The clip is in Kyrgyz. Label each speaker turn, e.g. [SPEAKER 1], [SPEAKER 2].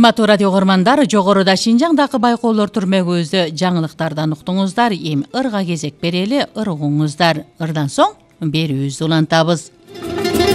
[SPEAKER 1] Урматтуу радио көрмандар, жогоруда Шинжаңдагы байкоолор түрмөгүбүздү жаңылыктардан уктуңуздар. Эми ырга кезек берели, ыргуңуздар. Ырдан соң берүүбүздү улантабыз.